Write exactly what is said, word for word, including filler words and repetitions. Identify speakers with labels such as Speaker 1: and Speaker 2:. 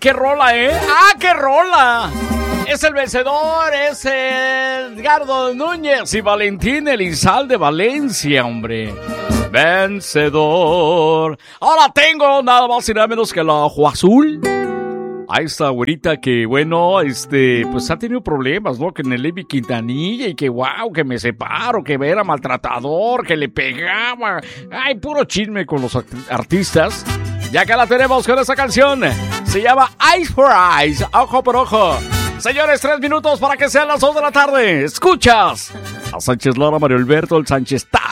Speaker 1: qué rola, ¿eh? ¡Ah, qué rola! Es el vencedor, es el Edgardo Núñez y Valentín Elizalde Valencia, hombre. Vencedor. Ahora tengo nada más y nada menos que la Ojo Azul. A esta güerita que, bueno, este, pues ha tenido problemas, ¿no? Que en el Levi Quintanilla y que, wow, que me separo, que era maltratador, que le pegaba. Ay, puro chisme con los artistas. Ya que la tenemos con esa canción. Se llama Eyes for Eyes, ojo por ojo. Señores, tres minutos para que sean las dos de la tarde. Escuchas a Sánchez Lara, Mario Alberto, el Sánchez Ta.